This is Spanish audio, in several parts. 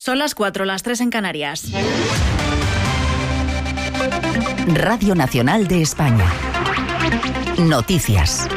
Son las 4, las 3 en Canarias. Radio Nacional de España. Noticias.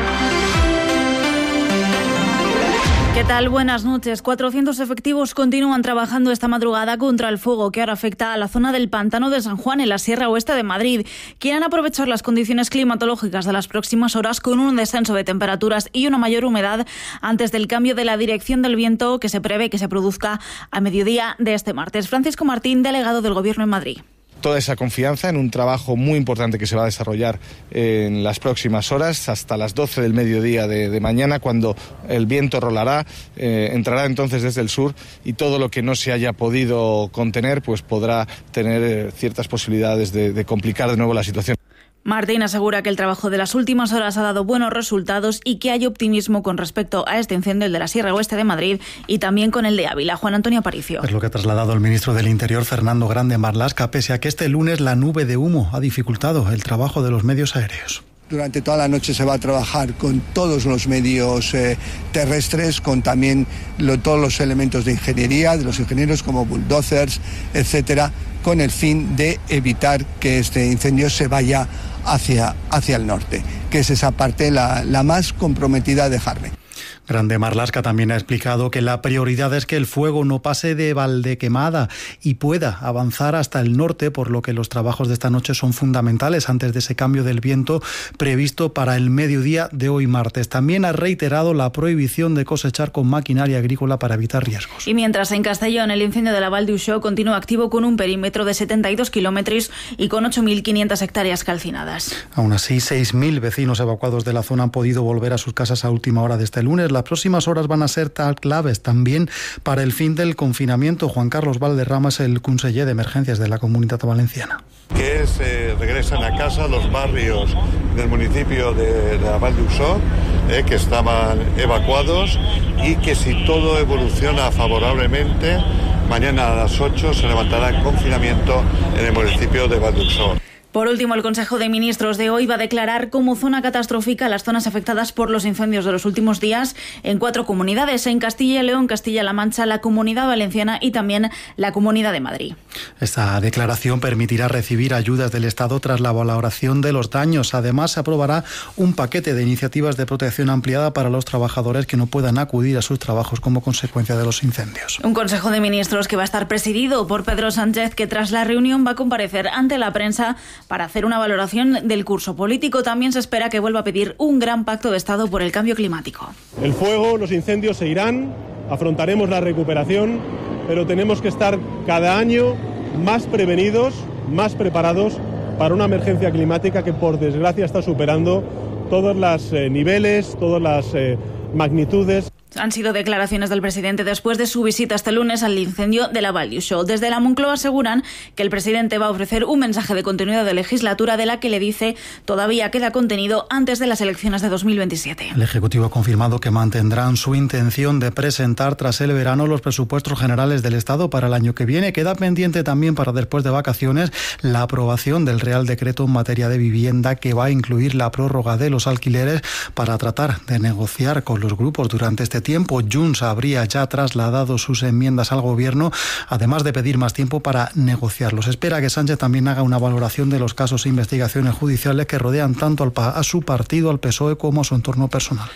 ¿Qué tal? Buenas noches. 400 efectivos continúan trabajando esta madrugada contra el fuego que ahora afecta a la zona del Pantano de San Juan, en la Sierra Oeste de Madrid. Quieren aprovechar las condiciones climatológicas de las próximas horas con un descenso de temperaturas y una mayor humedad antes del cambio de la dirección del viento que se prevé que se produzca a mediodía de este martes. Francisco Martín, delegado del Gobierno en Madrid. Toda esa confianza en un trabajo muy importante que se va a desarrollar en las próximas horas, hasta las 12 del mediodía de mañana, cuando el viento rolará, entrará entonces desde el sur y todo lo que no se haya podido contener pues podrá tener ciertas posibilidades de complicar de nuevo la situación. Martín asegura que el trabajo de las últimas horas ha dado buenos resultados y que hay optimismo con respecto a este incendio, el de la Sierra Oeste de Madrid, y también con el de Ávila. Juan Antonio Aparicio. Es lo que ha trasladado el ministro del Interior, Fernando Grande Marlaska, pese a que este lunes la nube de humo ha dificultado el trabajo de los medios aéreos. Durante toda la noche se va a trabajar con todos los medios terrestres, con también todos los elementos de ingeniería, de los ingenieros como bulldozers, etcétera, con el fin de evitar que este incendio se vaya hacia el norte, que es esa parte la más comprometida de Jarve. Grande Marlaska también ha explicado que la prioridad es que el fuego no pase de Valdequemada y pueda avanzar hasta el norte, por lo que los trabajos de esta noche son fundamentales antes de ese cambio del viento previsto para el mediodía de hoy martes. También ha reiterado la prohibición de cosechar con maquinaria agrícola para evitar riesgos. Y mientras en Castellón el incendio de la Val d'Uixó continúa activo con un perímetro de 72 kilómetros y con 8.500 hectáreas calcinadas. Aún así, 6.000 vecinos evacuados de la zona han podido volver a sus casas a última hora de este lunes. Las próximas horas van a ser claves también para el fin del confinamiento. Juan Carlos Valderrama es el conseller de Emergencias de la Comunitat Valenciana. Que regresan a casa los barrios del municipio de la Val d'Uixó, que estaban evacuados, y que si todo evoluciona favorablemente, mañana a las 8 se levantará el confinamiento en el municipio de Val d'Uixó. Por último, el Consejo de Ministros de hoy va a declarar como zona catastrófica las zonas afectadas por los incendios de los últimos días en 4 comunidades, en Castilla y León, Castilla-La Mancha, la Comunidad Valenciana y también la Comunidad de Madrid. Esta declaración permitirá recibir ayudas del Estado tras la valoración de los daños. Además, se aprobará un paquete de iniciativas de protección ampliada para los trabajadores que no puedan acudir a sus trabajos como consecuencia de los incendios. Un Consejo de Ministros que va a estar presidido por Pedro Sánchez, que tras la reunión va a comparecer ante la prensa para hacer una valoración del curso político. También se espera que vuelva a pedir un gran pacto de Estado por el cambio climático. El fuego, los incendios se irán, afrontaremos la recuperación, pero tenemos que estar cada año más prevenidos, más preparados para una emergencia climática que por desgracia está superando todos los niveles, todas las magnitudes. Han sido declaraciones del presidente después de su visita este lunes al incendio de la Val d'Uixó. Desde la Moncloa aseguran que el presidente va a ofrecer un mensaje de continuidad de legislatura de la que le dice todavía queda contenido antes de las elecciones de 2027. El Ejecutivo ha confirmado que mantendrán su intención de presentar tras el verano los presupuestos generales del Estado para el año que viene. Queda pendiente también para después de vacaciones la aprobación del Real Decreto en materia de vivienda, que va a incluir la prórroga de los alquileres para tratar de negociar con los grupos durante este tiempo. Junts habría ya trasladado sus enmiendas al Gobierno, además de pedir más tiempo para negociarlos. Espera que Sánchez también haga una valoración de los casos e investigaciones judiciales que rodean tanto a su partido, al PSOE, como a su entorno personal.